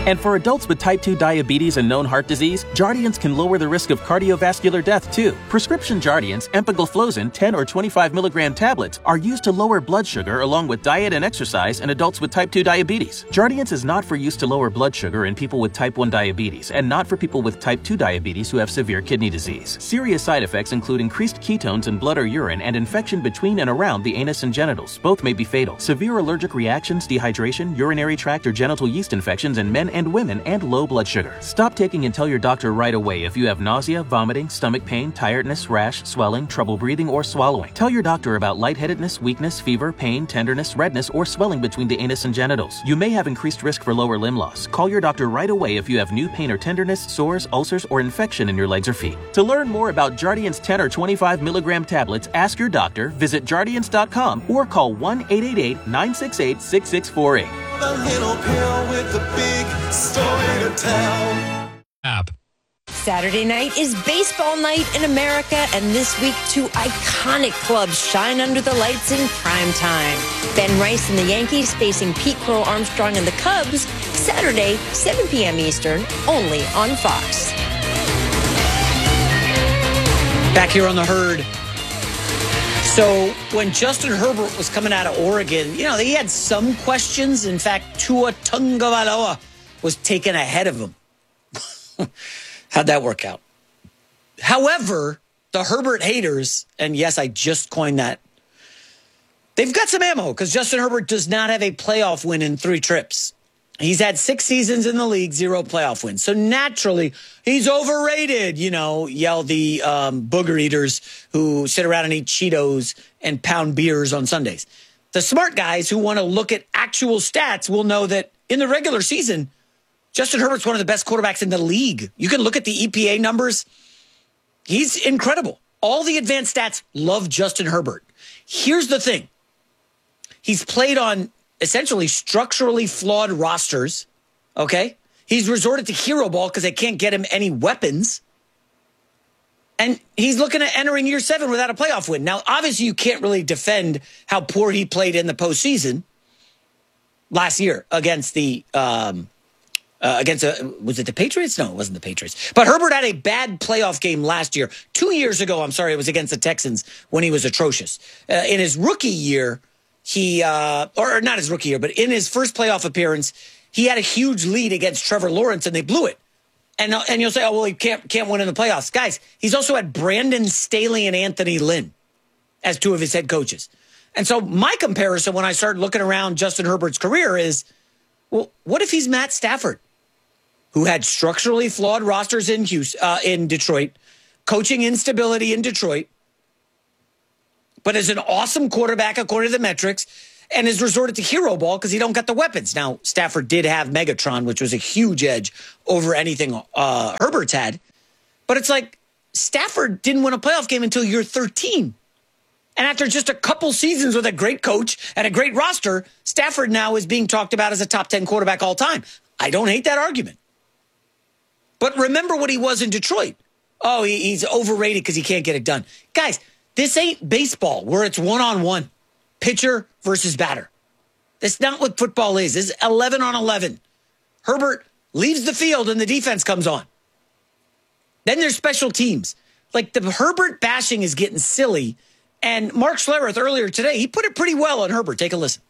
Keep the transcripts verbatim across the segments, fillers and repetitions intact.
And for adults with type two diabetes and known heart disease, Jardiance can lower the risk of cardiovascular death too. Prescription Jardiance, empagliflozin ten or twenty-five milligram tablets are used to lower blood sugar along with diet and exercise in adults with type two diabetes. Jardiance is not for use to lower blood sugar in people with type one diabetes and not for people with type two diabetes who have severe kidney disease. Serious side effects include increased ketones in blood or urine and infection between and around the anus and genitals. Both may be fatal. Severe allergic reactions, dehydration, urinary tract or genital yeast infections in men and women, and low blood sugar. Stop taking and tell your doctor right away if you have nausea, vomiting, stomach pain, tiredness, rash, swelling, trouble breathing, or swallowing. Tell your doctor about lightheadedness, weakness, fever, pain, tenderness, redness, or swelling between the anus and genitals. You may have increased risk for lower limb loss. Call your doctor right away if you have new pain or tenderness, sores, ulcers, or infection in your legs or feet. To learn more about Jardiance ten or twenty-five milligram tablets, ask your doctor, visit jardiance dot com, or call one eight eight eight, nine six eight, six six four eight. The little pill with the big story to tell. App. Saturday night is baseball night in America, and this week two iconic clubs shine under the lights in prime time. Ben Rice and the Yankees facing Pete Crow Armstrong and the Cubs, Saturday, seven p.m. Eastern, only on Fox. Back here on the Herd. So when Justin Herbert was coming out of Oregon, you know, he had some questions. In fact, Tua Tagovailoa was taken ahead of him. How'd that work out? However, the Herbert haters, and yes, I just coined that, they've got some ammo because Justin Herbert does not have a playoff win in three trips. He's had six seasons in the league, zero playoff wins. So naturally, he's overrated, you know, yell the um, booger eaters who sit around and eat Cheetos and pound beers on Sundays. The smart guys who want to look at actual stats will know that in the regular season, Justin Herbert's one of the best quarterbacks in the league. You can look at the E P A numbers. He's incredible. All the advanced stats love Justin Herbert. Here's the thing. He's played on essentially structurally flawed rosters, okay? He's resorted to hero ball because they can't get him any weapons. And he's looking at entering year seven without a playoff win. Now, obviously, you can't really defend how poor he played in the postseason last year against the, um, uh, against, a, was it the Patriots? No, it wasn't the Patriots. But Herbert had a bad playoff game last year. Two years ago, I'm sorry, it was against the Texans when he was atrocious. Uh, in his rookie year, He, uh, or not his rookie year, but in his first playoff appearance, he had a huge lead against Trevor Lawrence and they blew it. And, and you'll say, oh, well, he can't, can't win in the playoffs. Guys, he's also had Brandon Staley and Anthony Lynn as two of his head coaches. And so my comparison when I started looking around Justin Herbert's career is, well, what if he's Matt Stafford, who had structurally flawed rosters in Houston, uh, in Detroit, coaching instability in Detroit, but is an awesome quarterback according to the metrics, and has resorted to hero ball because he don't got the weapons. Now, Stafford did have Megatron, which was a huge edge over anything uh, Herbert's had. But it's like Stafford didn't win a playoff game until year thirteen. And after just a couple seasons with a great coach and a great roster, Stafford now is being talked about as a top ten quarterback all time. I don't hate that argument. But remember what he was in Detroit. Oh, he, he's overrated because he can't get it done. Guys, this ain't baseball where it's one-on-one, pitcher versus batter. That's not what football is. It's eleven on eleven. Herbert leaves the field and the defense comes on. Then there's special teams. Like the Herbert bashing is getting silly. And Mark Schlereth earlier today, he put it pretty well on Herbert. Take a listen.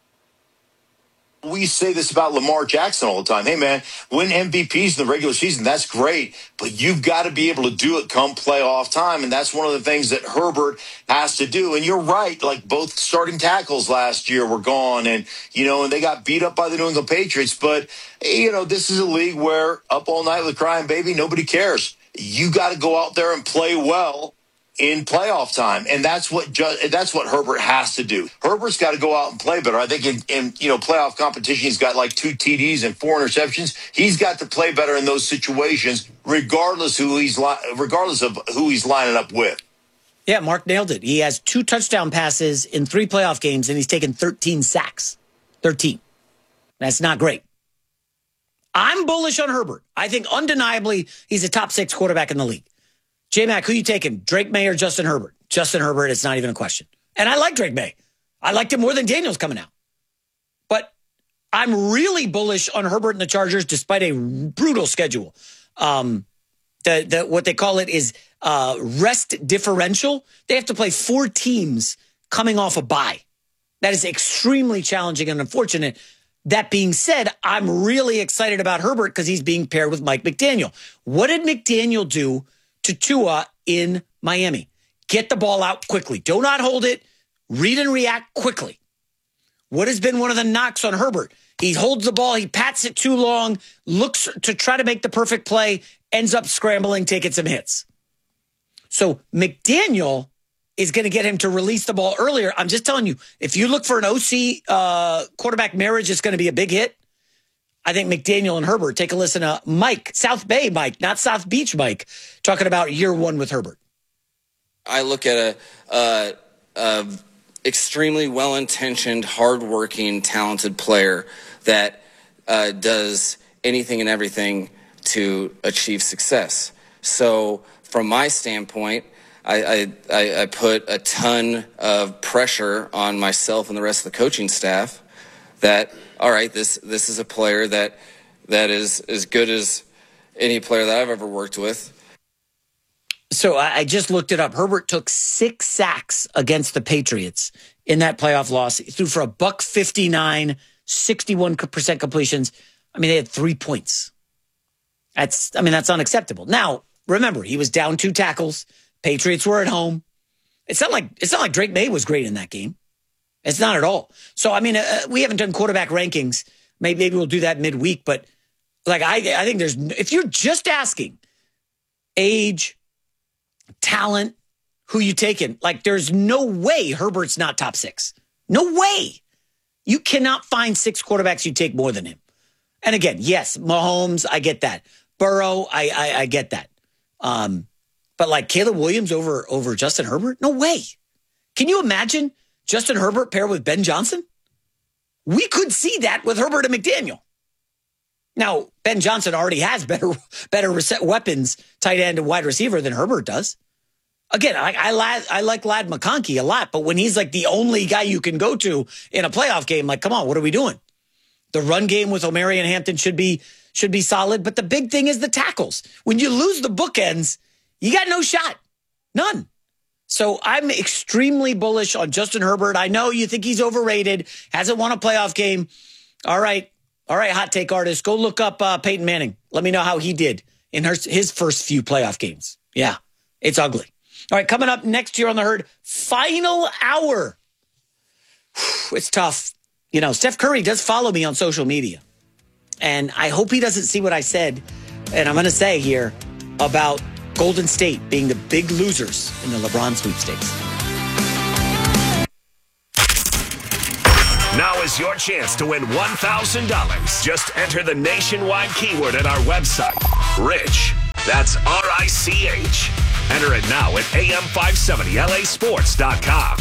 We say this about Lamar Jackson all the time. Hey, man, win M V Ps in the regular season. That's great. But you've got to be able to do it come playoff time. And that's one of the things that Herbert has to do. And you're right. Like both starting tackles last year were gone. And, you know, and they got beat up by the New England Patriots. But, you know, this is a league where up all night with crying baby, nobody cares. You got to go out there and play well in playoff time. And that's what ju- that's what Herbert has to do. Herbert's got to go out and play better. I think in, in you know playoff competition, he's got like two T Ds and four interceptions. He's got to play better in those situations, regardless who he's li- regardless of who he's lining up with. Yeah, Mark nailed it. He has two touchdown passes in three playoff games, and he's taken thirteen sacks. thirteen. That's not great. I'm bullish on Herbert. I think undeniably he's a top six quarterback in the league. J-Mac, who you taking? Drake May or Justin Herbert? Justin Herbert, it's not even a question. And I like Drake May. I liked him more than Daniels coming out. But I'm really bullish on Herbert and the Chargers despite a brutal schedule. Um, the, the what they call it is uh, rest differential. They have to play four teams coming off a bye. That is extremely challenging and unfortunate. That being said, I'm really excited about Herbert because he's being paired with Mike McDaniel. What did McDaniel do to Tua in Miami? Get the ball out quickly. Do not hold it. Read and react quickly. What has been one of the knocks on Herbert? He holds the ball, he pats it too long, looks to try to make the perfect play, ends up scrambling, taking some hits. So McDaniel is going to get him to release the ball earlier. I'm just telling you, if you look for an O C uh, quarterback marriage, it's going to be a big hit. I think McDaniel and Herbert. Take a listen to Mike, South Bay Mike, not South Beach Mike, talking about year one with Herbert. I look at a, a, a extremely well-intentioned, hardworking, talented player that uh, does anything and everything to achieve success. So from my standpoint, I, I, I put a ton of pressure on myself and the rest of the coaching staff that, all right, this this is a player that that is as good as any player that I've ever worked with. So I just looked it up. Herbert took six sacks against the Patriots in that playoff loss. He threw for a buck fifty-nine, sixty-one percent completions. I mean, they had three points. That's, I mean, that's unacceptable. Now, remember, he was down two tackles. Patriots were at home. It's not like it's not like Drake May was great in that game. It's not at all. So, I mean, uh, we haven't done quarterback rankings. Maybe, maybe we'll do that midweek. But like, I, I think there's, if you're just asking age, talent, who you taking, like, there's no way Herbert's not top six. No way. You cannot find six quarterbacks you take more than him. And again, yes, Mahomes, I get that. Burrow, I, I, I get that. Um, But like Caleb Williams over, over Justin Herbert? No way. Can you imagine Justin Herbert paired with Ben Johnson? We could see that with Herbert and McDaniel. Now, Ben Johnson already has better better weapons, tight end and wide receiver than Herbert does. Again, I, I, I like Ladd McConkey a lot, but when he's like the only guy you can go to in a playoff game, like, come on, what are we doing? The run game with Omari and Hampton should be should be solid, but the big thing is the tackles. When you lose the bookends, you got no shot. None. So I'm extremely bullish on Justin Herbert. I know you think he's overrated, hasn't won a playoff game. All right. All right, hot take artist. Go look up uh, Peyton Manning. Let me know how he did in her, his first few playoff games. Yeah, it's ugly. All right, coming up next year on The Herd, final hour. It's tough. You know, Steph Curry does follow me on social media. And I hope he doesn't see what I said, and I'm going to say here, about Golden State being the big losers in the LeBron sweepstakes. Now is your chance to win one thousand dollars. Just enter the nationwide keyword at our website, Rich. That's R I C H. Enter it now at A M five seventy L A sports dot com.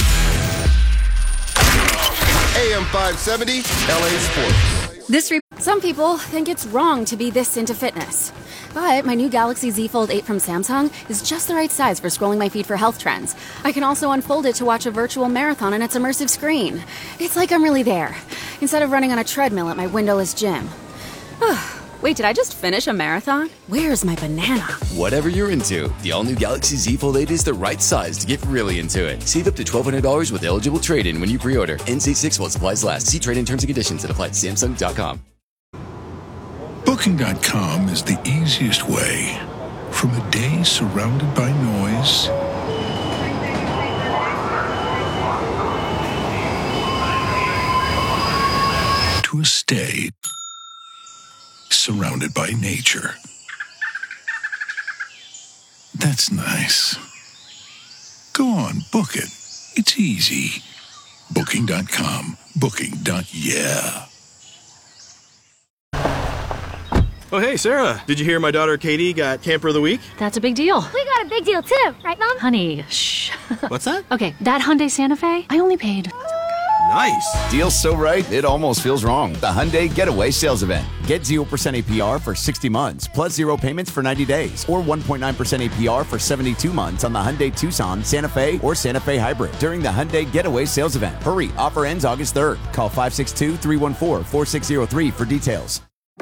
A M five seventy L A Sports. This re- Some people think it's wrong to be this into fitness. But my new Galaxy Z Fold eight from Samsung is just the right size for scrolling my feed for health trends. I can also unfold it to watch a virtual marathon on its immersive screen. It's like I'm really there, instead of running on a treadmill at my windowless gym. Wait, did I just finish a marathon? Where's my banana? Whatever you're into, the all-new Galaxy Z Fold eight is the right size to get really into it. Save up to twelve hundred dollars with eligible trade-in when you pre-order. N C six while supplies last. See trade-in terms and conditions at apply at Samsung dot com. Booking dot com is the easiest way. From a day surrounded by noise to a stay surrounded by nature. That's nice. Go on, book it. It's easy. Booking dot com. Booking. Yeah. Oh, hey, Sarah. Did you hear my daughter Katie got Camper of the Week? That's a big deal. We got a big deal, too. Right, Mom? Honey, shh. What's that? Okay, that Hyundai Santa Fe, I only paid... Nice. Deal's so right, it almost feels wrong. The Hyundai Getaway Sales Event. Get zero percent A P R for sixty months, plus zero payments for ninety days, or one point nine percent A P R for seventy-two months on the Hyundai Tucson, Santa Fe, or Santa Fe Hybrid during the Hyundai Getaway Sales Event. Hurry, offer ends August third. Call five six two, three one four, four six zero three for details.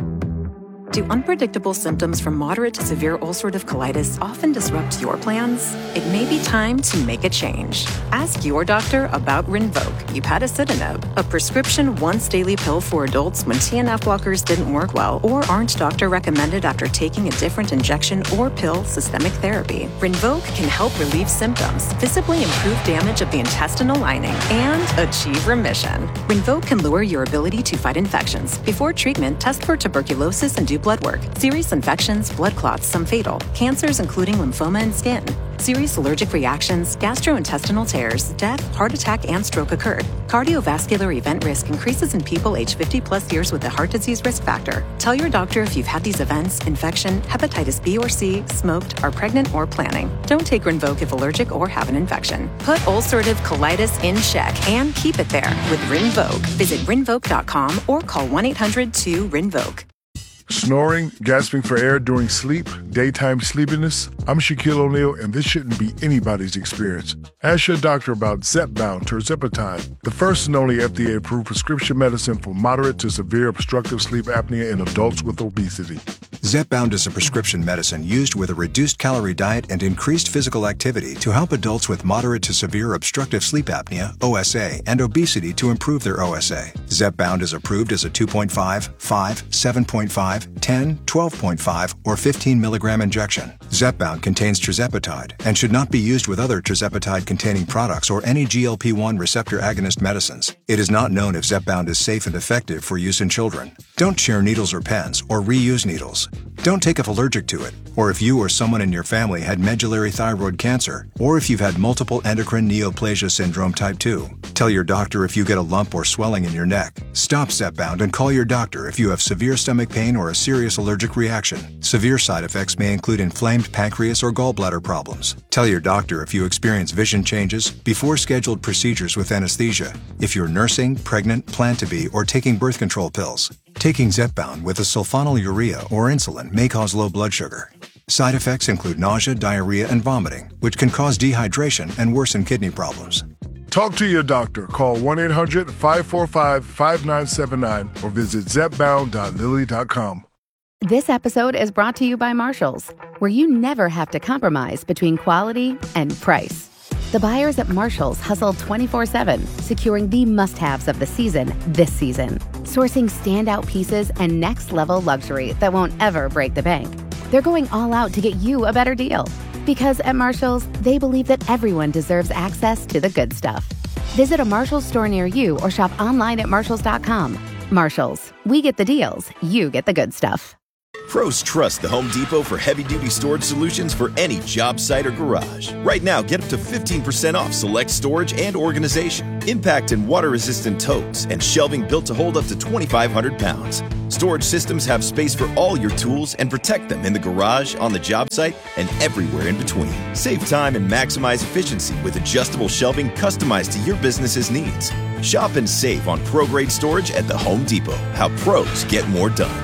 Do unpredictable symptoms from moderate to severe ulcerative colitis often disrupt your plans? It may be time to make a change. Ask your doctor about Rinvoq, upadacitinib, a prescription once-daily pill for adults when T N F blockers didn't work well or aren't doctor recommended after taking a different injection or pill systemic therapy. Rinvoq can help relieve symptoms, visibly improve damage of the intestinal lining, and achieve remission. Rinvoq can lower your ability to fight infections. Before treatment, test for tuberculosis and do blood work. Serious infections, blood clots, some fatal. Cancers including lymphoma and skin. Serious allergic reactions, gastrointestinal tears, death, heart attack, and stroke occurred. Cardiovascular event risk increases in people aged fifty plus years with a heart disease risk factor. Tell your doctor if you've had these events, infection, hepatitis B or C, smoked, are pregnant, or planning. Don't take Rinvoq if allergic or have an infection. Put ulcerative colitis in check and keep it there with Rinvoq. Visit rinvoq dot com or call one eight hundred two rinvoq. Snoring, gasping for air during sleep, daytime sleepiness? I'm Shaquille O'Neal, and this shouldn't be anybody's experience. Ask your doctor about Zepbound tirzepatide, the first and only F D A-approved prescription medicine for moderate to severe obstructive sleep apnea in adults with obesity. Zepbound is a prescription medicine used with a reduced-calorie diet and increased physical activity to help adults with moderate to severe obstructive sleep apnea, O S A, and obesity to improve their O S A. Zepbound is approved as a two point five, five, seven point five, ten, twelve point five, or fifteen milligram injection. Zepbound contains tirzepatide and should not be used with other tirzepatide-containing products or any G L P one receptor agonist medicines. It is not known if Zepbound is safe and effective for use in children. Don't share needles or pens or reuse needles. Don't take if allergic to it, or if you or someone in your family had medullary thyroid cancer, or if you've had multiple endocrine neoplasia syndrome type two. Tell your doctor if you get a lump or swelling in your neck. Stop Zepbound and call your doctor if you have severe stomach pain or a serious allergic reaction. Severe side effects may include inflamed pancreas or gallbladder problems. Tell your doctor if you experience vision changes before scheduled procedures with anesthesia, if you're nursing, pregnant, plan to be, or taking birth control pills. Taking Zepbound with a sulfonylurea or insulin may cause low blood sugar. Side effects include nausea, diarrhea, and vomiting, which can cause dehydration and worsen kidney problems. Talk to your doctor. Call one eight hundred, five four five, five nine seven nine or visit zepbound dot lilly dot com. This episode is brought to you by Marshalls, where you never have to compromise between quality and price. The buyers at Marshalls hustle twenty-four seven, securing the must-haves of the season this season. Sourcing standout pieces and next-level luxury that won't ever break the bank. They're going all out to get you a better deal. Because at Marshalls, they believe that everyone deserves access to the good stuff. Visit a Marshalls store near you or shop online at marshalls dot com. Marshalls, we get the deals, you get the good stuff. Pros trust the Home Depot for heavy-duty storage solutions for any job site or garage. Right now, get up to fifteen percent off select storage and organization, impact and water-resistant totes, and shelving built to hold up to twenty-five hundred pounds. Storage systems have space for all your tools and protect them in the garage, on the job site, and everywhere in between. Save time and maximize efficiency with adjustable shelving customized to your business's needs. Shop and save on pro-grade storage at the Home Depot. How pros get more done.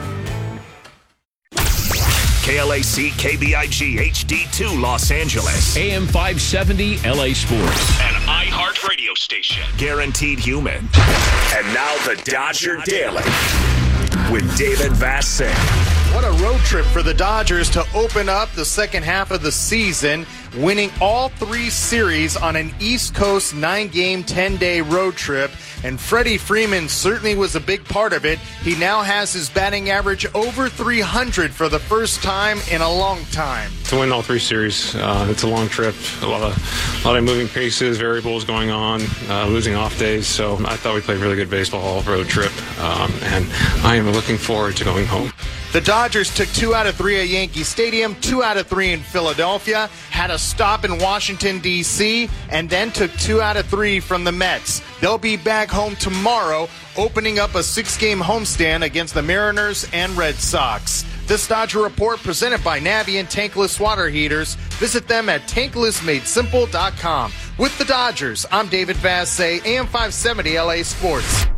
K L A C K B I G H D two Los Angeles. A M five seventy L A Sports. An iHeart radio station. Guaranteed human. And now the Dodger Daily with David Vassegh. What a road trip for the Dodgers to open up the second half of the season, winning all three series on an East Coast nine-game, ten-day road trip. And Freddie Freeman certainly was a big part of it. He now has his batting average over three hundred for the first time in a long time. To win all three series, uh, it's a long trip, a lot of, a lot of moving pieces, variables going on, uh, losing off days. So I thought we played really good baseball road trip, um, and I am looking forward to going home. The Dodgers took two out of three at Yankee Stadium, two out of three in Philadelphia, had a stop in Washington, D C, and then took two out of three from the Mets. They'll be back home tomorrow, opening up a six-game homestand against the Mariners and Red Sox. This Dodger Report presented by Navien Tankless Water Heaters. Visit them at tankless made simple dot com. With the Dodgers, I'm David Vassay, A M five seventy L A Sports.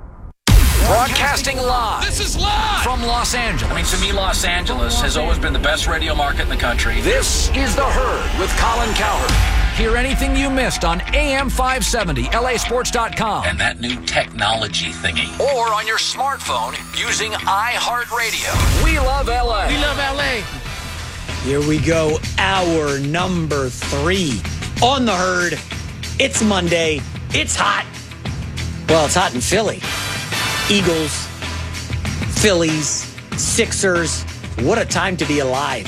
Broadcasting live. This is live from Los Angeles. I mean, to me, Los Angeles has always been the best radio market in the country. This is The Herd with Colin Cowherd. Hear anything you missed on A M five seventy L A sports dot com. And that new technology thingy. Or on your smartphone using iHeartRadio. We love L A. We love L A. Here we go. Hour number three on The Herd. It's Monday. It's hot. Well, it's hot in Philly. Eagles, Phillies, Sixers. What a time to be alive.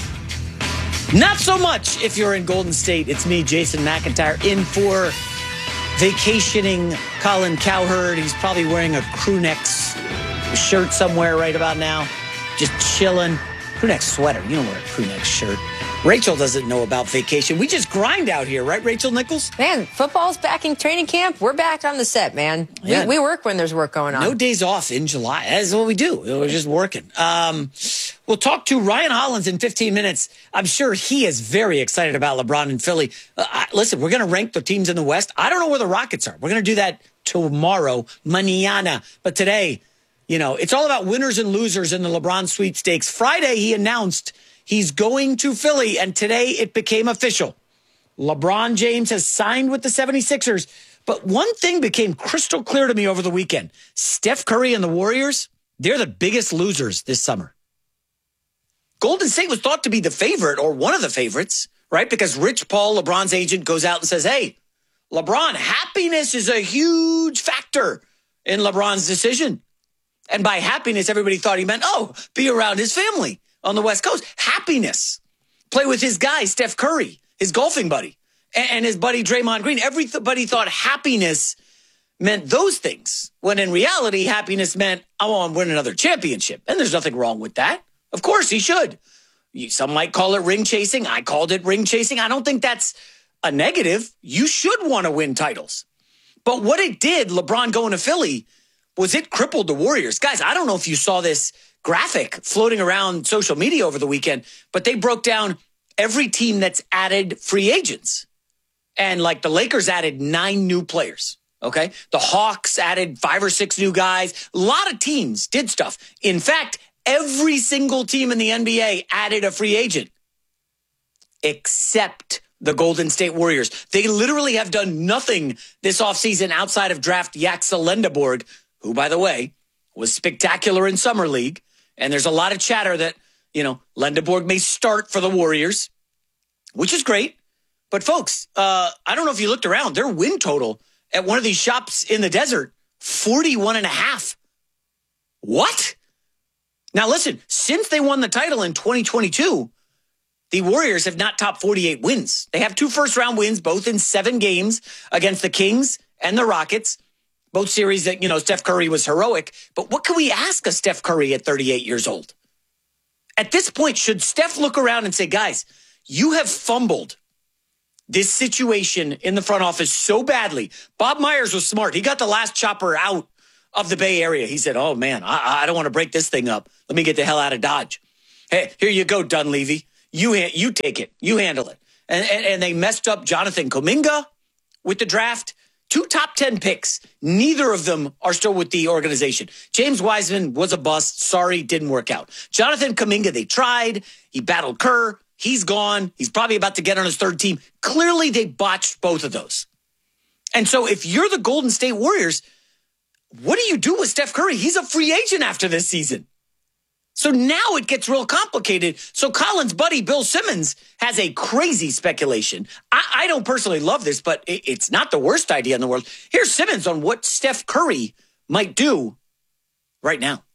Not so much if you're in Golden State. It's me, Jason McIntyre, in for vacationing Colin Cowherd. He's probably wearing a crew neck shirt somewhere right about now. Just chilling. Crew neck sweater. You don't wear a crew neck shirt. Rachel doesn't know about vacation. We just grind out here, right, Rachel Nichols? Man, football's back in training camp. We're back on the set, man. Yeah. We, we work when there's work going on. No days off in July. That's what we do. We're just working. Um, we'll talk to Ryan Hollins in fifteen minutes. I'm sure he is very excited about LeBron and Philly. Uh, I, listen, we're going to rank the teams in the West. I don't know where the Rockets are. We're going to do that tomorrow, mañana. But today, you know, it's all about winners and losers in the LeBron sweepstakes. Friday, he announced he's going to Philly, and today it became official. LeBron James has signed with the seventy-sixers, but one thing became crystal clear to me over the weekend. Steph Curry and the Warriors, they're the biggest losers this summer. Golden State was thought to be the favorite, or one of the favorites, right? Because Rich Paul, LeBron's agent, goes out and says, hey, LeBron, happiness is a huge factor in LeBron's decision. And by happiness, everybody thought he meant, oh, be around his family on the West Coast. Happiness. Play with his guy, Steph Curry, his golfing buddy, and his buddy Draymond Green. Everybody thought happiness meant those things, when in reality, happiness meant, I want to win another championship. And there's nothing wrong with that. Of course, he should. Some might call it ring chasing. I called it ring chasing. I don't think that's a negative. You should want to win titles. But what it did, LeBron going to Philly, was it crippled the Warriors. Guys, I don't know if you saw this graphic floating around social media over the weekend, but they broke down every team that's added free agents. And like the Lakers added nine new players, okay? The Hawks added five or six new guys. A lot of teams did stuff. In fact, every single team in the N B A added a free agent except the Golden State Warriors. They literally have done nothing this offseason outside of draft Yaxel Lendeborg, who, by the way, was spectacular in Summer League. And there's a lot of chatter that, you know, Lendeborg may start for the Warriors, which is great. But folks, uh, I don't know if you looked around, their win total at one of these shops in the desert, forty-one and a half. What? Now listen, since they won the title in twenty twenty-two, the Warriors have not topped forty-eight wins. They have two first round wins, both in seven games against the Kings and the Rockets. Both series that, you know, Steph Curry was heroic. But what can we ask of Steph Curry at thirty-eight years old? At this point, should Steph look around and say, guys, you have fumbled this situation in the front office so badly. Bob Myers was smart. He got the last chopper out of the Bay Area. He said, oh, man, I, I don't want to break this thing up. Let me get the hell out of Dodge. Hey, here you go, Dunleavy. You, ha- you take it. You handle it. And, and, and they messed up Jonathan Kuminga with the draft. Two top ten picks. Neither of them are still with the organization. James Wiseman was a bust. Sorry, didn't work out. Jonathan Kuminga, they tried. He battled Kerr. He's gone. He's probably about to get on his third team. Clearly, they botched both of those. And so if you're the Golden State Warriors, what do you do with Steph Curry? He's a free agent after this season. So now it gets real complicated. So Colin's buddy, Bill Simmons, has a crazy speculation. I, I don't personally love this, but it, it's not the worst idea in the world. Here's Simmons on what Steph Curry might do right now.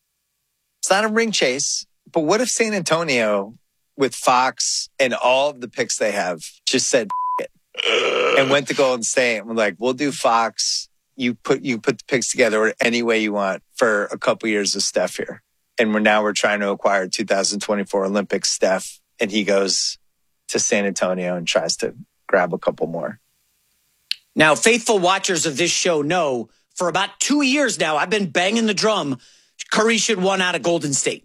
It's not a ring chase, but what if San Antonio, with Fox and all of the picks they have, just said it and went to Golden State and were like, we'll do Fox. You put you put the picks together any way you want for a couple years of Steph here. And we're now we're trying to acquire two thousand twenty-four Olympics Steph, and he goes to San Antonio and tries to grab a couple more. Now, faithful watchers of this show know for about two years now, I've been banging the drum. Curry should want out of Golden State.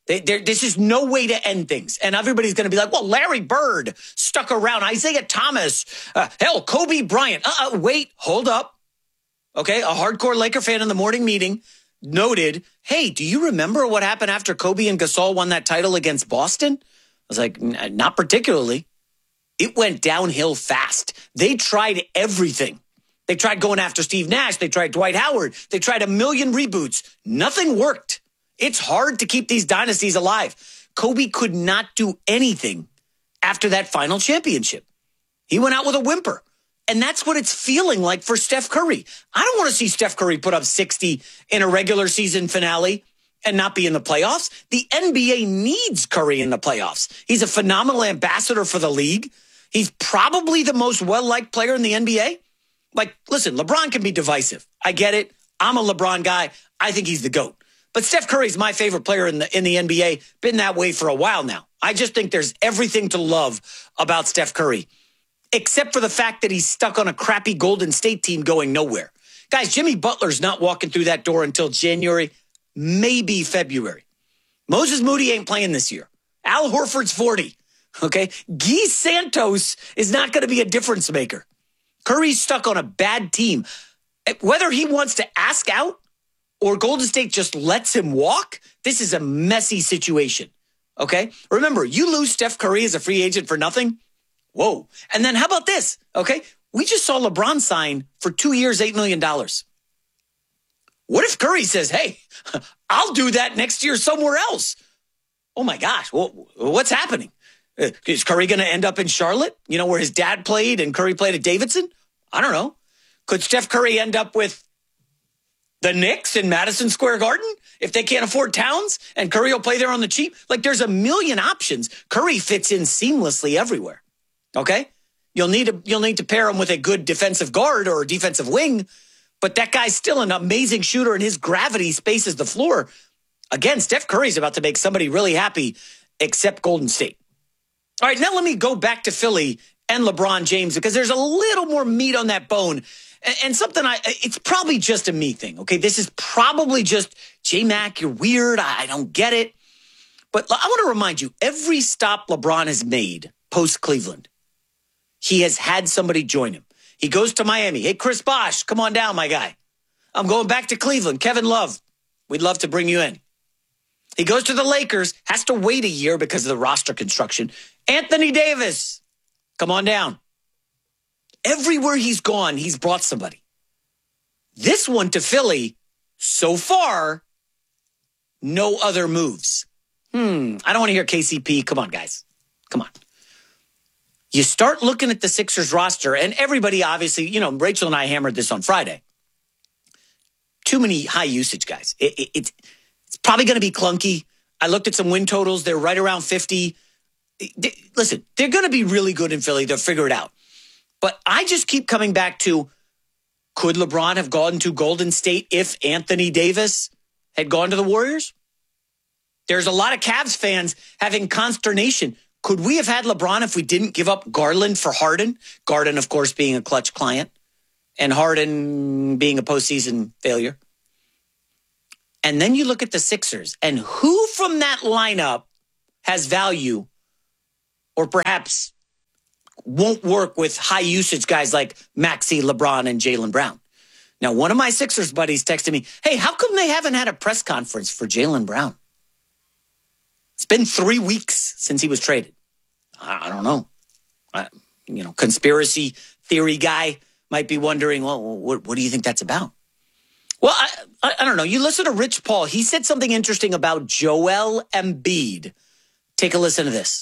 They, this is no way to end things. And everybody's going to be like, well, Larry Bird stuck around, Isaiah Thomas, uh, hell, Kobe Bryant. Uh-uh, wait, hold up. Okay, a hardcore Laker fan in the morning meeting noted, hey, do you remember what happened after Kobe and Gasol won that title against Boston? I was like, not particularly. It went downhill fast. They tried everything. They tried going after Steve Nash. They tried Dwight Howard. They tried a million reboots. Nothing worked. It's hard to keep these dynasties alive. Kobe could not do anything after that final championship. He went out with a whimper. And that's what it's feeling like for Steph Curry. I don't want to see Steph Curry put up sixty in a regular season finale and not be in the playoffs. The N B A needs Curry in the playoffs. He's a phenomenal ambassador for the league. He's probably the most well-liked player in the N B A. Like, listen, LeBron can be divisive. I get it. I'm a LeBron guy. I think he's the GOAT. But Steph Curry's my favorite player in the in the N B A. Been that way for a while now. I just think there's everything to love about Steph Curry, except for the fact that he's stuck on a crappy Golden State team going nowhere. Guys, Jimmy Butler's not walking through that door until January, maybe February. Moses Moody ain't playing this year. Al Horford's forty. Okay? Guy Santos is not going to be a difference maker. Curry's stuck on a bad team. Whether he wants to ask out or Golden State just lets him walk, this is a messy situation. Okay? Remember, you lose Steph Curry as a free agent for nothing. Whoa. And then how about this? Okay? We just saw LeBron sign for two years, eight million dollars. What if Curry says, hey, I'll do that next year somewhere else? Oh my gosh. Well, what's happening? Is Curry going to end up in Charlotte? You know, where his dad played and Curry played at Davidson? I don't know. Could Steph Curry end up with the Knicks in Madison Square Garden if they can't afford Towns and Curry will play there on the cheap? Like, there's a million options. Curry fits in seamlessly everywhere. Okay? You'll need to, you'll need to pair him with a good defensive guard or a defensive wing, but that guy's still an amazing shooter and his gravity spaces the floor. Again, Steph Curry's about to make somebody really happy except Golden State. All right, now let me go back to Philly and LeBron James because there's a little more meat on that bone. And something I, it's probably just a me thing, okay? This is probably just, J-Mac, you're weird. I don't get it. But I want to remind you, every stop LeBron has made post-Cleveland, he has had somebody join him. He goes to Miami. Hey, Chris Bosh, come on down, my guy. I'm going back to Cleveland. Kevin Love, we'd love to bring you in. He goes to the Lakers, has to wait a year because of the roster construction. Anthony Davis, come on down. Everywhere he's gone, he's brought somebody. This one to Philly, so far, no other moves. Hmm, I don't want to hear K C P. Come on, guys. Come on. You start looking at the Sixers roster, and everybody obviously, you know, Rachel and I hammered this on Friday. Too many high usage guys. It, it, it's, it's probably going to be clunky. I looked at some win totals. They're right around fifty. They, listen, they're going to be really good in Philly. They'll figure it out. But I just keep coming back to, could LeBron have gone to Golden State if Anthony Davis had gone to the Warriors? There's a lot of Cavs fans having consternation. Could we have had LeBron if we didn't give up Garland for Harden? Garden, of course, being a clutch client, and Harden being a postseason failure. And then you look at the Sixers, and who from that lineup has value or perhaps won't work with high usage guys like Maxey, LeBron, and Jaylen Brown? Now, one of my Sixers buddies texted me, hey, how come they haven't had a press conference for Jaylen Brown? It's been three weeks since he was traded. I, I don't know. I, you know, conspiracy theory guy might be wondering, well, what, what do you think that's about? Well, I, I, I don't know. You listen to Rich Paul. He said something interesting about Joel Embiid. Take a listen to this.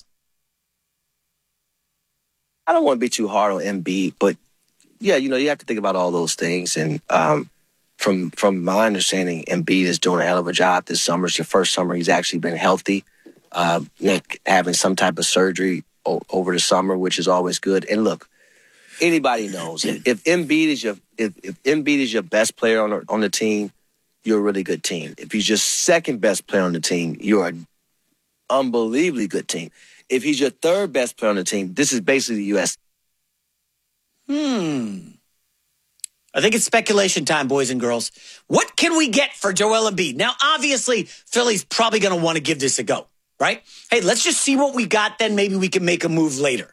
I don't want to be too hard on Embiid, but yeah, you know, you have to think about all those things. And um, from from my understanding, Embiid is doing a hell of a job this summer. It's the first summer he's actually been healthy, uh, having some type of surgery o- over the summer, which is always good. And look, anybody knows if, if Embiid is your if, if Embiid is your best player on the, on the team, you're a really good team. If he's your second best player on the team, you're an unbelievably good team. If he's your third best player on the team, this is basically the U S. Hmm. I think it's speculation time, boys and girls. What can we get for Joel Embiid? Now, obviously, Philly's probably going to want to give this a go, right? Hey, let's just see what we got, then maybe we can make a move later.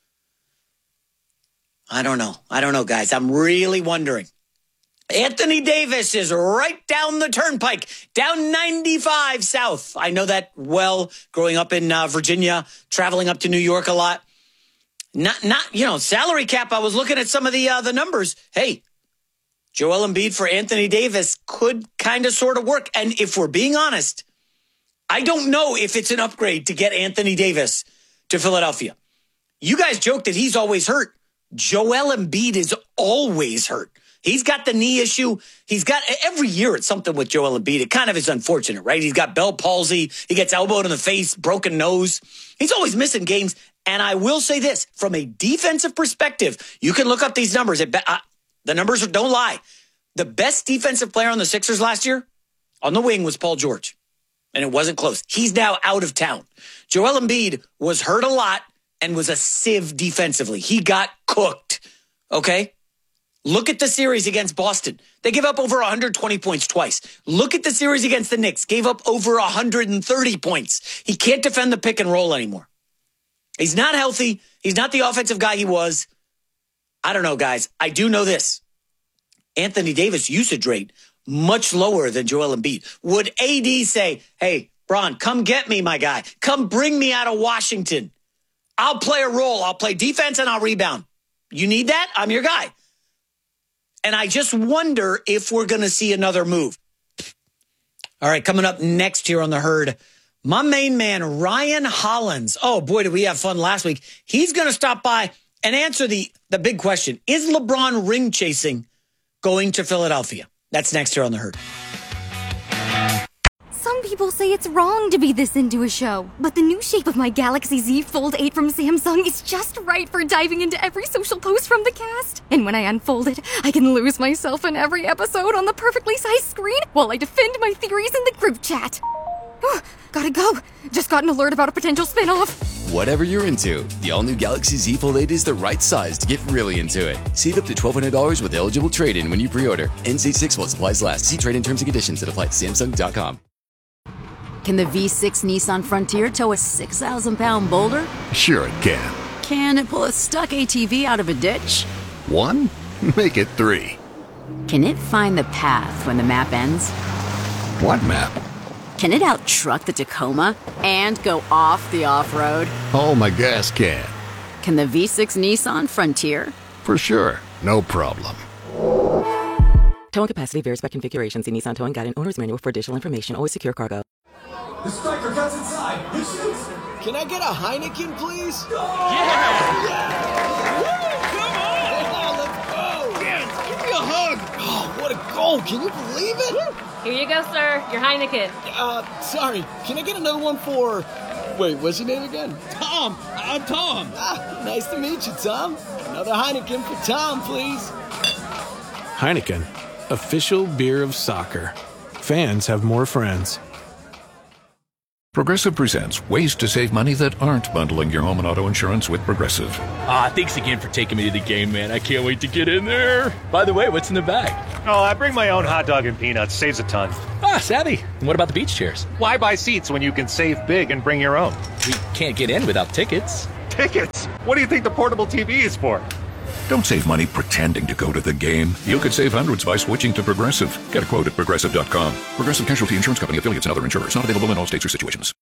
I don't know. I don't know, guys. I'm really wondering. Anthony Davis is right down the turnpike, down ninety-five south. I know that well, growing up in uh, Virginia, traveling up to New York a lot. Not, not, you know, salary cap. I was looking at some of the uh, the numbers. Hey, Joel Embiid for Anthony Davis could kind of sort of work. And if we're being honest, I don't know if it's an upgrade to get Anthony Davis to Philadelphia. You guys joke that he's always hurt. Joel Embiid is always hurt. He's got the knee issue. He's got every year it's something with Joel Embiid. It kind of is unfortunate, right? He's got Bell palsy. He gets elbowed in the face, broken nose. He's always missing games. And I will say this, from a defensive perspective, you can look up these numbers. It, uh, the numbers don't lie. The best defensive player on the Sixers last year on the wing was Paul George. And it wasn't close. He's now out of town. Joel Embiid was hurt a lot and was a sieve defensively. He got cooked. Okay? Look at the series against Boston. They gave up over one hundred twenty points twice. Look at the series against the Knicks. Gave up over one hundred thirty points. He can't defend the pick and roll anymore. He's not healthy. He's not the offensive guy he was. I don't know, guys. I do know this. Anthony Davis usage rate much lower than Joel Embiid. Would A D say, hey, Bron, come get me, my guy. Come bring me out of Washington. I'll play a role. I'll play defense and I'll rebound. You need that? I'm your guy. And I just wonder if we're going to see another move. All right, coming up next here on The Herd, my main man, Ryan Hollins. Oh, boy, did we have fun last week. He's going to stop by and answer the, the big question. Is LeBron ring chasing going to Philadelphia? That's next here on The Herd. Some people say it's wrong to be this into a show, but the new shape of my Galaxy Z Fold eight from Samsung is just right for diving into every social post from the cast. And when I unfold it, I can lose myself in every episode on the perfectly sized screen while I defend my theories in the group chat. Gotta go. Just got an alert about a potential spin-off. Whatever you're into, the all-new Galaxy Z Fold eight is the right size to get really into it. Save up to twelve hundred dollars with eligible trade-in when you pre-order. N C six while supplies last. See trade-in terms and conditions that apply at Samsung dot com. Can the V six Nissan Frontier tow a six thousand pound boulder? Sure it can. Can it pull a stuck A T V out of a ditch? One? Make it three. Can it find the path when the map ends? What map? Can it out-truck the Tacoma and go off the off-road? Oh, my gas can. Can the V six Nissan Frontier? For sure. No problem. Towing capacity varies by configuration. See Nissan Towing Guide and Owner's Manual for additional information. Always secure cargo. The striker cuts inside. He shoots. Can I get a Heineken, please? Yeah! Yeah! Woo! Come on! Yeah, let's go! Yes! Give me a hug! Oh, what a goal! Can you believe it? Here you go, sir. Your Heineken. Uh, sorry. Can I get another one for... Wait, what's your name again? Tom. I'm Tom. Ah, nice to meet you, Tom. Another Heineken for Tom, please. Heineken, official beer of soccer. Fans have more friends. Progressive presents ways to save money that aren't bundling your home and auto insurance with Progressive. Ah, thanks again for taking me to the game, man. I can't wait to get in there. By the way, what's in the bag? Oh, I bring my own hot dog and peanuts. Saves a ton. Ah, savvy. And what about the beach chairs? Why buy seats when you can save big and bring your own? We can't get in without tickets. Tickets? What do you think the portable T V is for? Don't save money pretending to go to the game. You could save hundreds by switching to Progressive. Get a quote at Progressive dot com. Progressive Casualty Insurance Company, affiliates, and other insurers. Not available in all states or situations.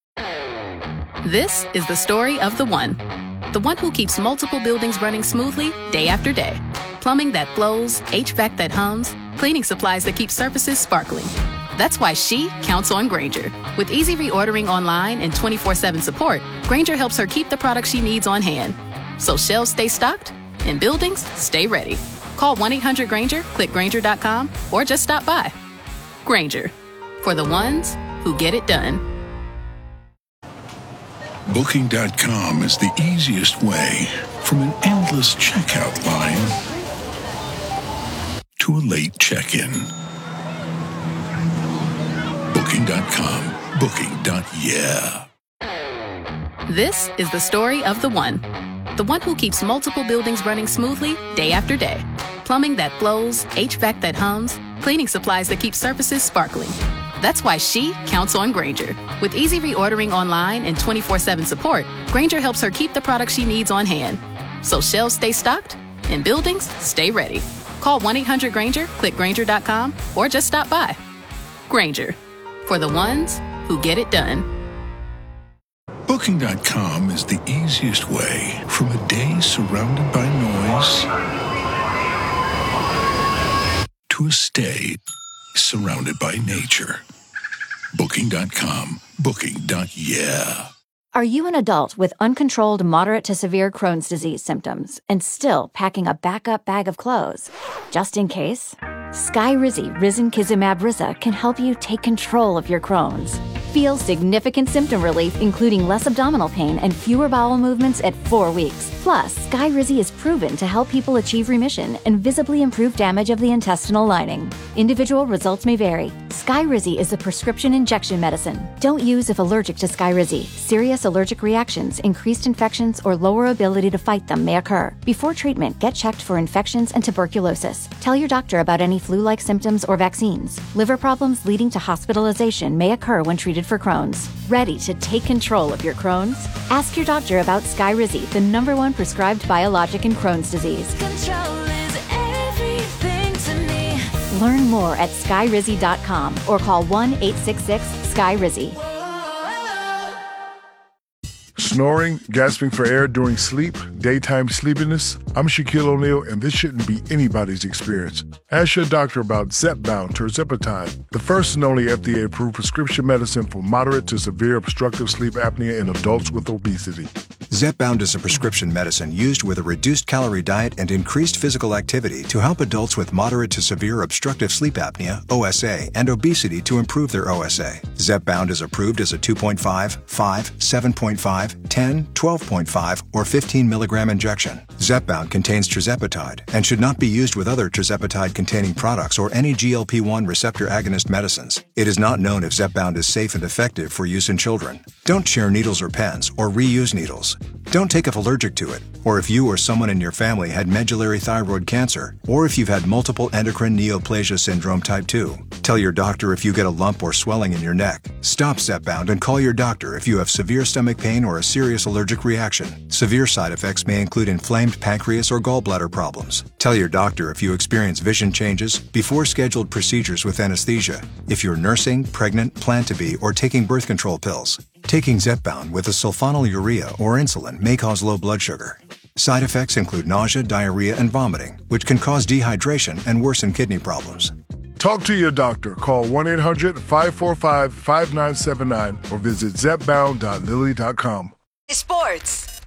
This is the story of the one. The one who keeps multiple buildings running smoothly day after day. Plumbing that flows, H V A C that hums, cleaning supplies that keep surfaces sparkling. That's why she counts on Grainger. With easy reordering online and twenty-four seven support, Grainger helps her keep the products she needs on hand. So shelves stay stocked and buildings stay ready. Call one eight hundred Grainger, click Grainger dot com, or just stop by. Grainger, for the ones who get it done. Booking dot com is the easiest way from an endless checkout line to a late check-in. Booking dot com. Booking. Yeah. This is the story of the one. The one who keeps multiple buildings running smoothly day after day. Plumbing that flows, H V A C that hums, cleaning supplies that keep surfaces sparkling. That's why she counts on Grainger. With easy reordering online and twenty-four seven support, Grainger helps her keep the products she needs on hand. So shelves stay stocked and buildings stay ready. Call one eight hundred Grainger, click Grainger dot com, or just stop by. Grainger, for the ones who get it done. Booking dot com is the easiest way from a day surrounded by noise to a stay surrounded by nature. Booking dot com. Booking. Yeah. Are you an adult with uncontrolled moderate to severe Crohn's disease symptoms and still packing a backup bag of clothes? Just in case? Skyrizi Risankizumab Riza can help you take control of your Crohn's. Feel significant symptom relief, including less abdominal pain and fewer bowel movements at four weeks. Plus, Skyrizi is proven to help people achieve remission and visibly improve damage of the intestinal lining. Individual results may vary. Skyrizi is a prescription injection medicine. Don't use if allergic to Skyrizi. Serious allergic reactions, increased infections, or lower ability to fight them may occur. Before treatment, get checked for infections and tuberculosis. Tell your doctor about any flu-like symptoms or vaccines. Liver problems leading to hospitalization may occur when treated for Crohn's. Ready to take control of your Crohn's? Ask your doctor about Skyrizi, the number one prescribed biologic in Crohn's disease. Control is everything to me. Learn more at skyrizi dot com or call one eight six six sky rizi. Snoring, gasping for air during sleep, daytime sleepiness. I'm Shaquille O'Neal, and this shouldn't be anybody's experience. Ask your doctor about Zepbound tirzepatide, the first and only F D A-approved prescription medicine for moderate to severe obstructive sleep apnea in adults with obesity. Zepbound is a prescription medicine used with a reduced calorie diet and increased physical activity to help adults with moderate to severe obstructive sleep apnea, O S A, and obesity to improve their O S A. Zepbound is approved as a two point five, five, seven point five, ten, twelve point five, or fifteen milligram injection. Zepbound contains tirzepatide and should not be used with other tirzepatide-containing products or any G L P one receptor agonist medicines. It is not known if Zepbound is safe and effective for use in children. Don't share needles or pens or reuse needles. Don't take if allergic to it, or if you or someone in your family had medullary thyroid cancer, or if you've had multiple endocrine neoplasia syndrome type two. Tell your doctor if you get a lump or swelling in your neck. Stop Zepbound and call your doctor if you have severe stomach pain or a serious allergic reaction. Severe side effects may include inflamed pancreas or gallbladder problems. Tell your doctor if you experience vision changes before scheduled procedures with anesthesia, if you're nursing, pregnant, plan to be, or taking birth control pills. Taking Zepbound with a sulfonylurea or insulin may cause low blood sugar. Side effects include nausea, diarrhea, and vomiting, which can cause dehydration and worsen kidney problems. Talk to your doctor. Call one eight hundred, five four five, five nine seven nine or visit zepbound dot lilly dot com. Sports.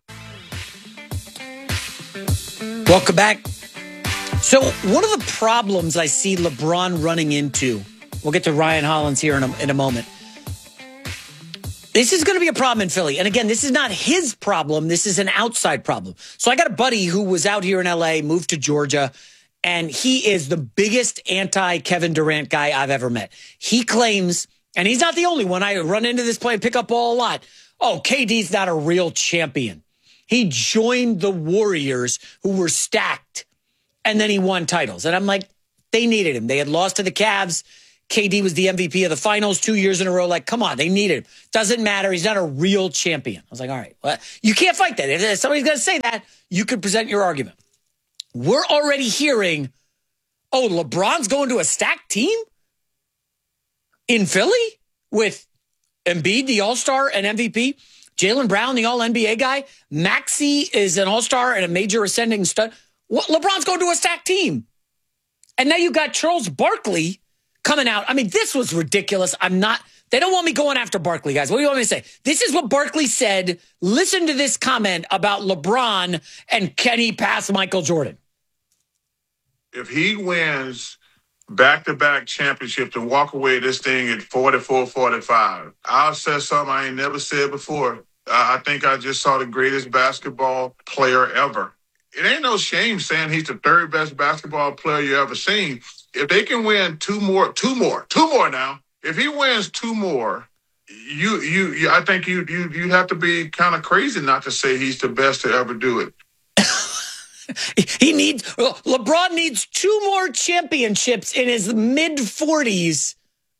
Welcome back. So one of the problems I see LeBron running into, we'll get to Ryan Hollins here in a, in a moment. This is going to be a problem in Philly. And again, this is not his problem. This is an outside problem. So I got a buddy who was out here in L A, moved to Georgia, and he is the biggest anti-Kevin Durant guy I've ever met. He claims, and he's not the only one. I run into this play and pick up ball a lot. Oh, K D's not a real champion. He joined the Warriors, who were stacked, and then he won titles. And I'm like, they needed him. They had lost to the Cavs. K D was the M V P of the finals two years in a row. Like, come on, they needed him. Doesn't matter. He's not a real champion. I was like, all right, well, you can't fight that. If somebody's going to say that, you could present your argument. We're already hearing, oh, LeBron's going to a stacked team in Philly with Embiid, the all-star and M V P, Jaylen Brown, the all-N B A guy, Maxey is an all-star and a major ascending stud. What, LeBron's going to a stacked team. And now you got Charles Barkley coming out. I mean, this was ridiculous. I'm not, they don't want me going after Barkley, guys. What do you want me to say? This is what Barkley said. Listen to this comment about LeBron and can he pass Michael Jordan? If he wins back-to-back championships and walk away this thing at forty-four forty-five, I'll say something I ain't never said before. I think I just saw the greatest basketball player ever. It ain't no shame saying he's the third best basketball player you ever seen. If they can win two more, two more, two more now, if he wins two more, you, you, you I think you, you, you have to be kind of crazy not to say he's the best to ever do it. He needs LeBron needs two more championships in his mid forties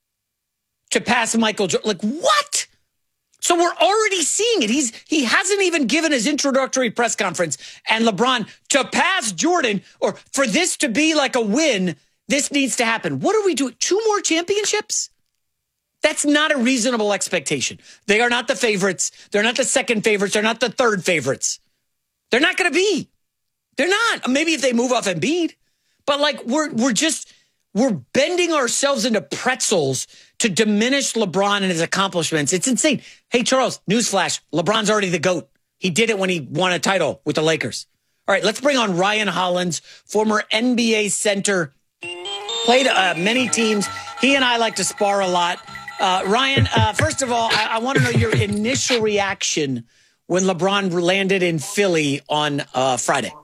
to pass Michael Jordan. Like what? So we're already seeing it. He's he hasn't even given his introductory press conference. And LeBron, to pass Jordan, or for this to be like a win, this needs to happen. What are we doing? Two more championships? That's not a reasonable expectation. They are not the favorites. They're not the second favorites. They're not the third favorites. They're not going to be. They're not. Maybe if they move off Embiid. But like we're we're just we're bending ourselves into pretzels to diminish LeBron and his accomplishments. It's insane. Hey, Charles, newsflash. LeBron's already the GOAT. He did it when he won a title with the Lakers. All right, let's bring on Ryan Hollins, former N B A center, played uh, many teams. He and I like to spar a lot. Uh, Ryan, uh, first of all, I, I want to know your initial reaction when LeBron landed in Philly on uh, Friday.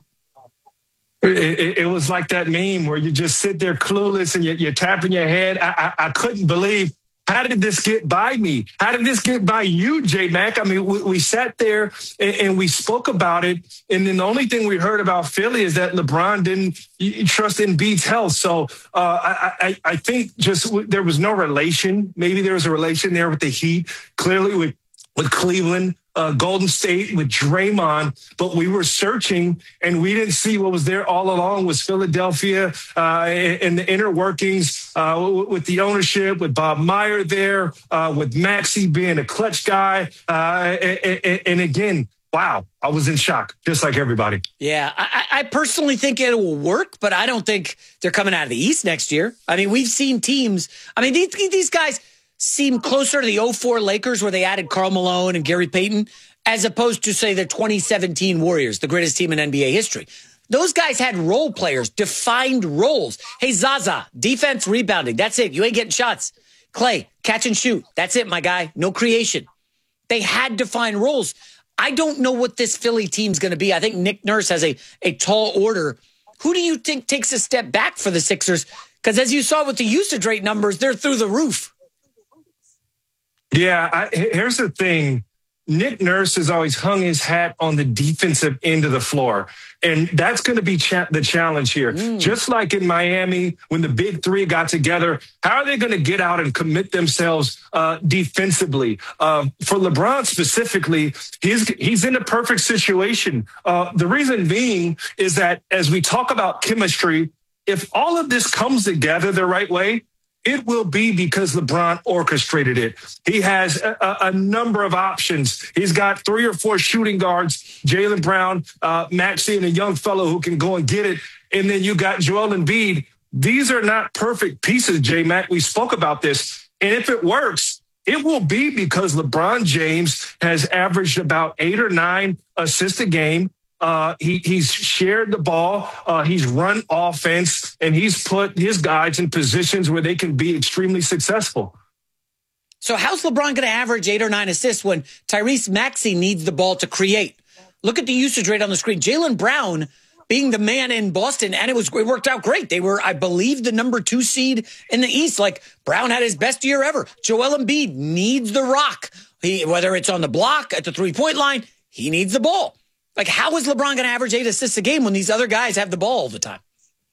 It, it, it was like that meme where you just sit there clueless and you're, you're tapping your head. I, I, I couldn't believe, how did this get by me? How did this get by you, J-Mac? I mean, we, we sat there and, and we spoke about it. And then the only thing we heard about Philly is that LeBron didn't trust Embiid's health. So uh, I, I, I think just there was no relation. Maybe there was a relation there with the Heat, clearly with, with Cleveland. Uh, Golden State with Draymond, but we were searching and we didn't see what was there all along was Philadelphia uh, and the inner workings uh, with the ownership, with Bob Meyer there, uh, with Maxey being a clutch guy. Uh, and, and again, wow, I was in shock, just like everybody. Yeah, I, I personally think it will work, but I don't think they're coming out of the East next year. I mean, we've seen teams. I mean, these, these guys seem closer to the oh four Lakers where they added Karl Malone and Gary Payton as opposed to, say, the twenty seventeen Warriors, the greatest team in N B A history. Those guys had role players, defined roles. Hey, Zaza, defense, rebounding. That's it. You ain't getting shots. Clay, catch and shoot. That's it, my guy. No creation. They had defined roles. I don't know what this Philly team's going to be. I think Nick Nurse has a, a tall order. Who do you think takes a step back for the Sixers? Because as you saw with the usage rate numbers, they're through the roof. Yeah, I, here's the thing. Nick Nurse has always hung his hat on the defensive end of the floor. And that's going to be cha- the challenge here. Mm. Just like in Miami, when the big three got together, how are they going to get out and commit themselves uh, defensively? Uh, for LeBron specifically, he's, he's in a perfect situation. Uh, the reason being is that as we talk about chemistry, if all of this comes together the right way, it will be because LeBron orchestrated it. He has a, a number of options. He's got three or four shooting guards, Jaylen Brown, uh, Maxey, and a young fellow who can go and get it. And then you got Joel Embiid. These are not perfect pieces, J-Mac. We spoke about this. And if it works, it will be because LeBron James has averaged about eight or nine assists a game. Uh, he, he's shared the ball. Uh, he's run offense, and he's put his guys in positions where they can be extremely successful. So how's LeBron going to average eight or nine assists when Tyrese Maxey needs the ball to create? Look at the usage rate on the screen. Jaylen Brown being the man in Boston, and it was it worked out great. They were, I believe, the number two seed in the East. Like, Brown had his best year ever. Joel Embiid needs the rock. He, whether it's on the block, at the three-point line, he needs the ball. Like, how is LeBron going to average eight assists a game when these other guys have the ball all the time?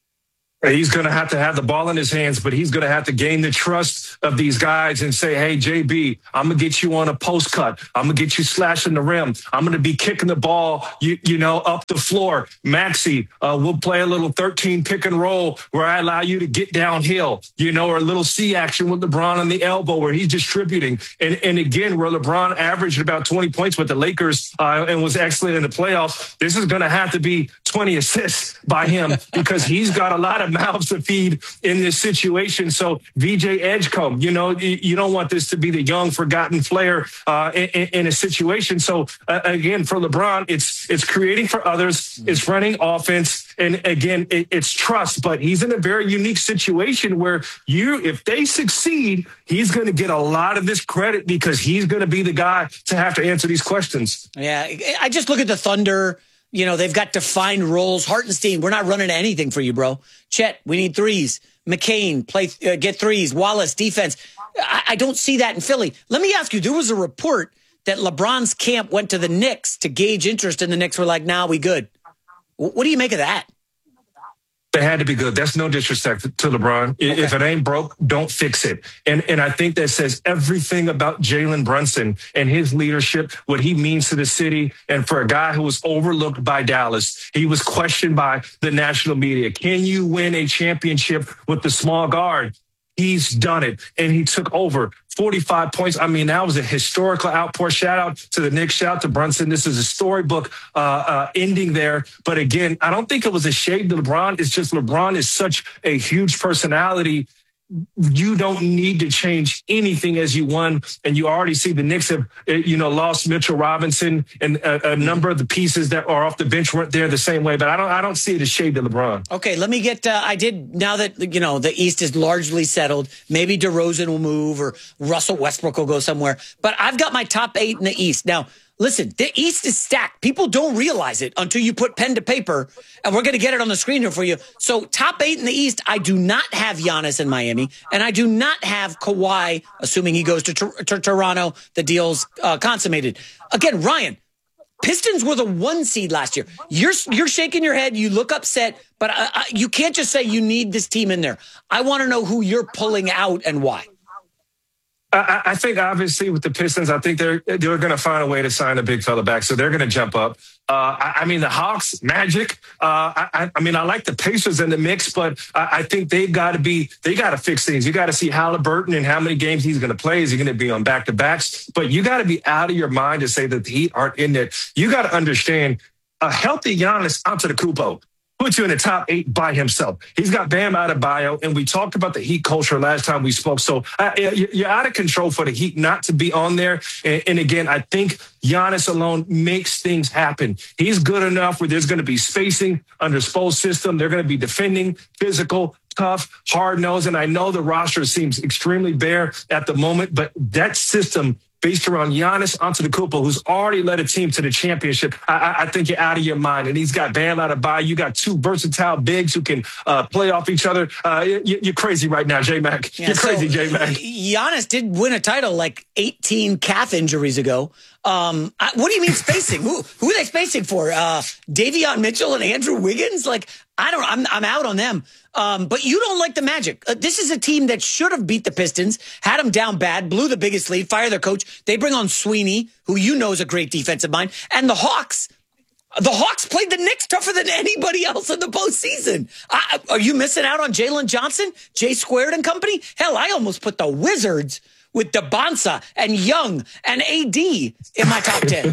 He's going to have to have the ball in his hands, but he's going to have to gain the trust of these guys and say, hey, J B, I'm going to get you on a post cut. I'm going to get you slashing the rim. I'm going to be kicking the ball, you, you know, up the floor. Maxey, uh, we'll play a little thirteen pick and roll where I allow you to get downhill, you know, or a little C action with LeBron on the elbow where he's distributing. And, and again, where LeBron averaged about twenty points with the Lakers uh, and was excellent in the playoffs, this is going to have to be twenty assists by him because he's got a lot of mouths to feed in this situation. So V J Edgecombe, you know, you don't want this to be the young forgotten player uh, in, in a situation. So uh, again, for LeBron, it's it's creating for others, it's running offense, and again, it, it's trust. But he's in a very unique situation where you, if they succeed, he's going to get a lot of this credit because he's going to be the guy to have to answer these questions. Yeah, I just look at the Thunder. You know, they've got defined roles. Hartenstein, we're not running anything for you, bro. Chet, we need threes. McCain, play, uh, get threes. Wallace, defense. I, I don't see that in Philly. Let me ask you, there was a report that LeBron's camp went to the Knicks to gauge interest in the Knicks. We're like, nah, we good. What do you make of that? They had to be good. That's no disrespect to LeBron. Okay. If it ain't broke, don't fix it. And and I think that says everything about Jalen Brunson and his leadership, what he means to the city. And for a guy who was overlooked by Dallas, he was questioned by the national media. Can you win a championship with the small guard? He's done it, and he took over forty-five points. I mean, that was a historical outpour. Shout out to the Knicks. Shout out to Brunson. This is a storybook uh, uh, ending there. But again, I don't think it was a shade to LeBron. It's just LeBron is such a huge personality. You don't need to change anything as you won. And you already see the Knicks have, you know, lost Mitchell Robinson, and a, a number of the pieces that are off the bench weren't there the same way. But I don't, I don't see it as shade to LeBron. Okay, let me get. Uh, I did now that you know the East is largely settled. Maybe DeRozan will move or Russell Westbrook will go somewhere. But I've got my top eight in the East now. Listen, the East is stacked. People don't realize it until you put pen to paper, and we're going to get it on the screen here for you. So top eight in the East, I do not have Giannis in Miami, and I do not have Kawhi, assuming he goes to, to, to Toronto, the deal's uh, consummated. Again, Ryan, Pistons were the one seed last year. You're you're shaking your head. You look upset, but I, I, you can't just say you need this team in there. I want to know who you're pulling out and why. I, I think obviously with the Pistons, I think they're they're going to find a way to sign a big fella back, so they're going to jump up. Uh, I, I mean, the Hawks, Magic. Uh, I, I mean, I like the Pacers in the mix, but I, I think they've got to be they got to fix things. You got to see Halliburton and how many games he's going to play. Is he going to be on back to backs? But you got to be out of your mind to say that the Heat aren't in there. You got to understand a healthy Giannis Antetokounmpo puts you in the top eight by himself. He's got Bam Adebayo, and we talked about the Heat culture last time we spoke. So uh, you're out of control for the Heat not to be on there. And, and again, I think Giannis alone makes things happen. He's good enough where there's going to be spacing under Spo's system. They're going to be defending, physical, tough, hard-nosed. And I know the roster seems extremely bare at the moment, but that system based around Giannis Antetokounmpo, who's already led a team to the championship, I, I think you're out of your mind. And he's got Bam Adebayo. You got two versatile bigs who can uh, play off each other. Uh, you, you're crazy right now, J-Mac. Yeah, you're crazy, so, J-Mac. Giannis did win a title like eighteen calf injuries ago. Um, I, what do you mean spacing? who, who are they spacing for? Uh, Davion Mitchell and Andrew Wiggins? Like, I don't I'm, I'm out on them. Um, but you don't like the Magic. Uh, this is a team that should have beat the Pistons, had them down bad, blew the biggest lead, fired their coach. They bring on Sweeney, who you know is a great defensive mind. And the Hawks, the Hawks played the Knicks tougher than anybody else in the postseason. I, are you missing out on Jalen Johnson, J Squared and company? Hell, I almost put the Wizards with DeBonsa and Young and A D in my top ten.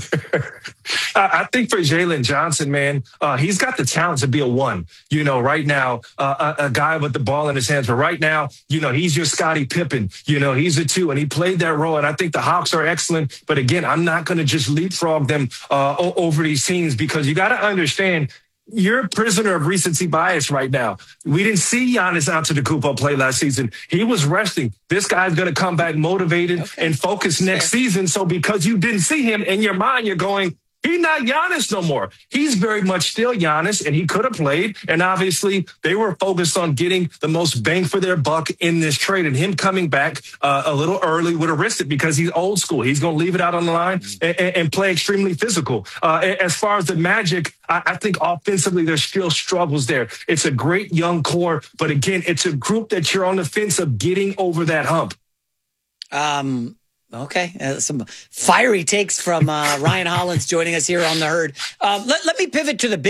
I think for Jalen Johnson, man, uh, he's got the talent to be a one. You know, right now, uh, a, a guy with the ball in his hands. But right now, you know, he's your Scottie Pippen. You know, he's a two, and he played that role. And I think the Hawks are excellent. But again, I'm not going to just leapfrog them uh, over these teams, because you got to understand, you're a prisoner of recency bias right now. We didn't see Giannis Antetokounmpo play last season. He was resting. This guy's going to come back motivated okay. and focus next Fair. season. So because you didn't see him, in your mind, you're going, he's not Giannis no more. He's very much still Giannis, and he could have played. And obviously, they were focused on getting the most bang for their buck in this trade. And him coming back uh, a little early would have risked it, because he's old school. He's going to leave it out on the line and, and play extremely physical. Uh, as far as the Magic, I, I think offensively, there's still struggles there. It's a great young core, but again, it's a group that you're on the fence of getting over that hump. Um. Okay, uh, some fiery takes from uh, Ryan Hollins joining us here on The Herd. Uh, let, let me pivot to the big